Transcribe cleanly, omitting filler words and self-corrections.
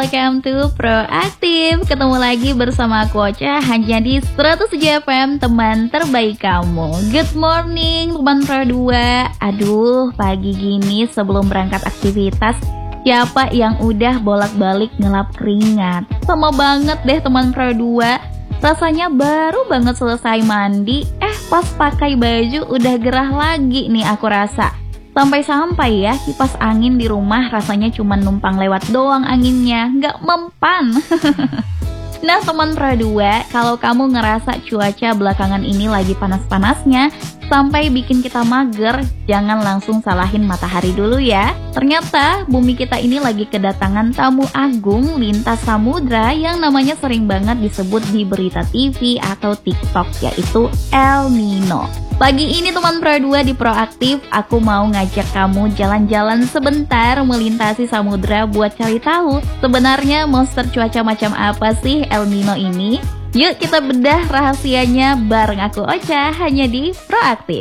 welcome to Proaktif. Ketemu lagi bersama aku Ocha hanya di 107 FM, teman terbaik kamu. Good morning teman Pro 2. Aduh, pagi gini sebelum berangkat aktivitas, siapa yang udah bolak-balik ngelap keringat? Sama banget deh teman Pro 2. Rasanya baru banget selesai mandi, pas pakai baju udah gerah lagi nih aku rasa. Sampai-sampai ya kipas angin di rumah rasanya cuma numpang lewat doang anginnya, nggak mempan. Nah teman Pro 2, kalau kamu ngerasa cuaca belakangan ini lagi panas-panasnya sampai bikin kita mager, jangan langsung salahin matahari dulu ya. Ternyata bumi kita ini lagi kedatangan tamu agung lintas samudra yang namanya sering banget disebut di berita TV atau TikTok, yaitu El Nino. Pagi ini teman Pro 2 di Proaktif, aku mau ngajak kamu jalan-jalan sebentar melintasi samudra buat cari tahu sebenarnya monster cuaca macam apa sih El Nino ini. Yuk kita bedah rahasianya bareng aku Ocha hanya di Proaktif.